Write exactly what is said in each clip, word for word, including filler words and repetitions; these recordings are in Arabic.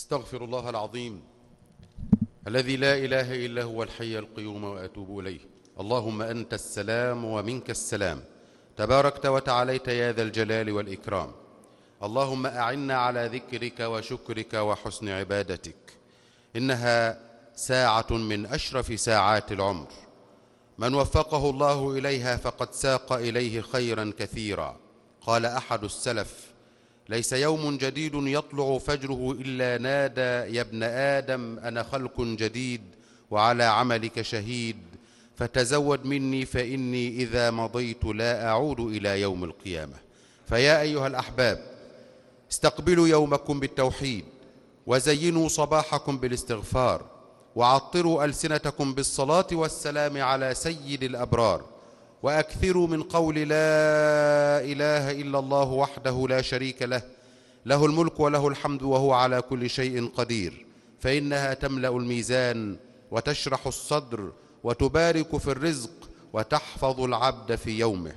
أستغفر الله العظيم الذي لا إله إلا هو الحي القيوم وأتوب إليه. اللهم أنت السلام ومنك السلام، تباركت وتعاليت يا ذا الجلال والإكرام. اللهم أعنا على ذكرك وشكرك وحسن عبادتك. إنها ساعة من أشرف ساعات العمر، من وفقه الله إليها فقد ساق إليه خيرا كثيرا. قال أحد السلف: ليس يوم جديد يطلع فجره إلا نادى يا ابن آدم أنا خلق جديد وعلى عملك شهيد، فتزود مني فإني إذا مضيت لا أعود إلى يوم القيامة. فيا أيها الأحباب، استقبلوا يومكم بالتوحيد، وزينوا صباحكم بالاستغفار، وعطروا ألسنتكم بالصلاة والسلام على سيد الأبرار، وأكثروا من قول لا إله إلا الله وحده لا شريك له، له الملك وله الحمد وهو على كل شيء قدير، فإنها تملأ الميزان وتشرح الصدر وتبارك في الرزق وتحفظ العبد في يومه.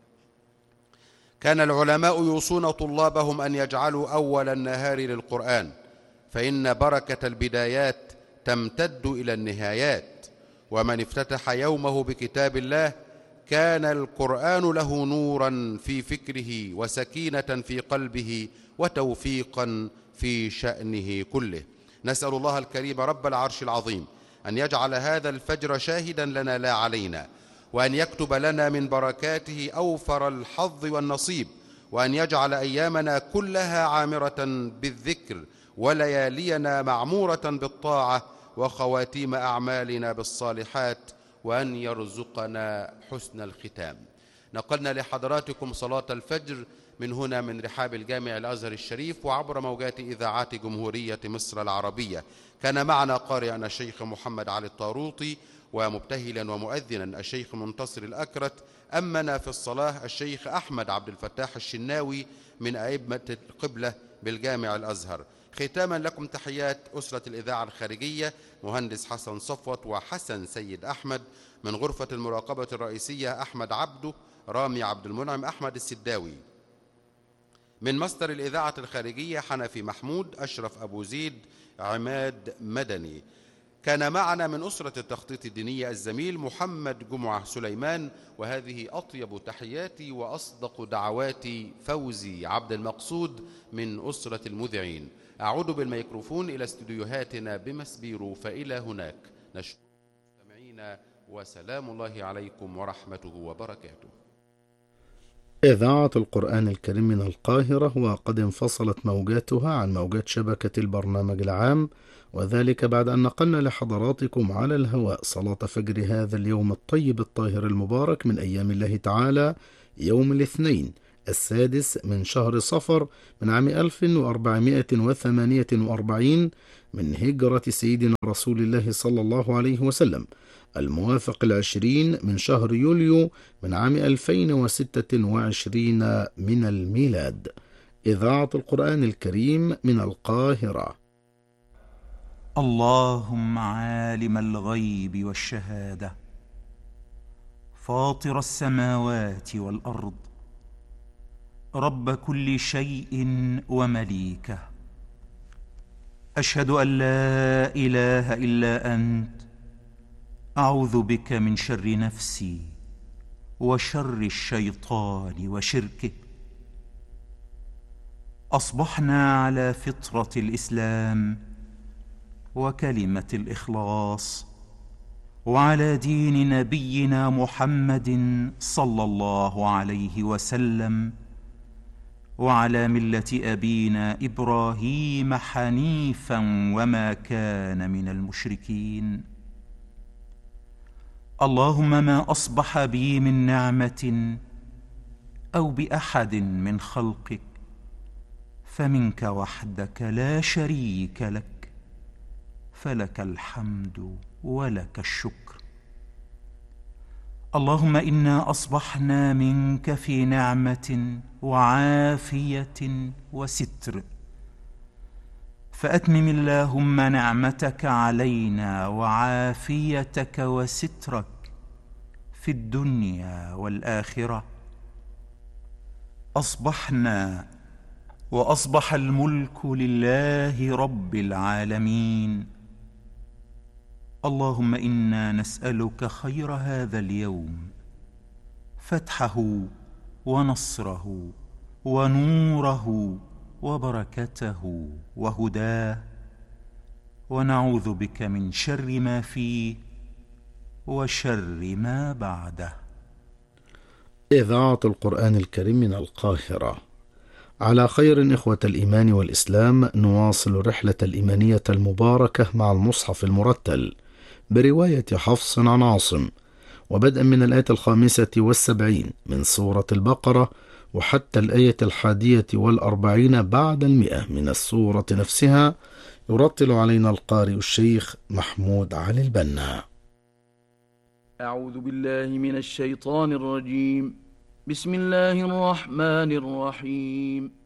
كان العلماء يوصون طلابهم أن يجعلوا أول النهار للقرآن، فإن بركة البدايات تمتد إلى النهايات، ومن افتتح يومه بكتاب الله كان القرآن له نورا في فكره وسكينة في قلبه وتوفيقا في شأنه كله. نسأل الله الكريم رب العرش العظيم أن يجعل هذا الفجر شاهدا لنا لا علينا، وأن يكتب لنا من بركاته أوفر الحظ والنصيب، وأن يجعل أيامنا كلها عامرة بالذكر، وليالينا معمورة بالطاعة، وخواتيم أعمالنا بالصالحات، وأن يرزقنا حسن الختام. نقلنا لحضراتكم صلاة الفجر من هنا من رحاب الجامع الأزهر الشريف وعبر موجات إذاعات جمهورية مصر العربية. كان معنا قارئا الشيخ محمد علي الطاروطي، ومبتهلا ومؤذنا الشيخ منتصر الأكرت. أمنا في الصلاة الشيخ أحمد عبد الفتاح الشناوي من أئمة القبلة بالجامع الأزهر. ختاما لكم تحيات أسرة الإذاعة الخارجية، مهندس حسن صفوت وحسن سيد أحمد، من غرفة المراقبة الرئيسية أحمد عبده، رامي عبد المنعم، أحمد السداوي، من مصدر الإذاعة الخارجية حنفي محمود، أشرف أبو زيد، عماد مدني. كان معنا من أسرة التخطيط الدينية الزميل محمد جمعة سليمان. وهذه أطيب تحياتي وأصدق دعواتي فوزي عبد المقصود من أسرة المذيعين. أعود بالميكروفون إلى استديوهاتنا بمسبيرو، فإلى هناك نشكر المستمعين، وسلام الله عليكم ورحمته وبركاته. إذاعة القرآن الكريم من القاهرة، وقد انفصلت موجاتها عن موجات شبكة البرنامج العام، وذلك بعد أن نقلنا لحضراتكم على الهواء صلاة فجر هذا اليوم الطيب الطاهر المبارك من أيام الله تعالى، يوم الاثنين السادس من شهر صفر من عام ألف وأربعمائة وثمانية وأربعين من هجرة سيدنا رسول الله صلى الله عليه وسلم، الموافق العشرين من شهر يوليو من عام ألفين وستة وعشرين من الميلاد. إذاعة القرآن الكريم من القاهرة. اللهم عالم الغيب والشهادة، فاطر السماوات والأرض، رب كل شيء ومليكه، أشهد أن لا إله إلا أنت، أعوذ بك من شر نفسي وشر الشيطان وشركه. أصبحنا على فطرة الإسلام وكلمة الإخلاص، وعلى دين نبينا محمد صلى الله عليه وسلم، وعلى ملة أبينا إبراهيم حنيفا وما كان من المشركين. اللهم ما أصبح بي من نعمة أو بأحد من خلقك فمنك وحدك لا شريك لك، فلك الحمد ولك الشكر. اللهم إنا أصبحنا منك في نعمة وعافية وستر، فأتمم اللهم نعمتك علينا وعافيتك وسترك في الدنيا والآخرة. أصبحنا وأصبح الملك لله رب العالمين. اللهم إنا نسألك خير هذا اليوم، فتحه ونصره ونوره وبركته وهداه، ونعوذ بك من شر ما فيه وشر ما بعده. إذاعة القرآن الكريم من القاهرة. على خير إخوة الإيمان والإسلام، نواصل رحلة الإيمانية المباركة مع المصحف المرتل برواية حفص عن عاصم، وبدءا من الآية الخامسة والسبعين من سورة البقرة وحتى الآية الحادية والأربعين بعد المئة من السورة نفسها، يرتل علينا القارئ الشيخ محمود علي البنا. أعوذ بالله من الشيطان الرجيم. بسم الله الرحمن الرحيم.